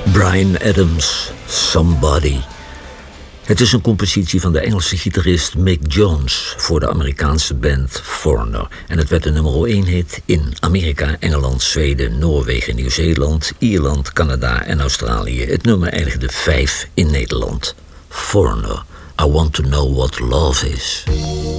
Bryan Adams, Somebody. Het is een compositie van de Engelse gitarist Mick Jones voor de Amerikaanse band Foreigner. En het werd een nummer 1 hit in Amerika, Engeland, Zweden, Noorwegen, Nieuw-Zeeland, Ierland, Canada en Australië. Het nummer eindigde 5 in Nederland. Foreigner, I Want to Know What Love Is.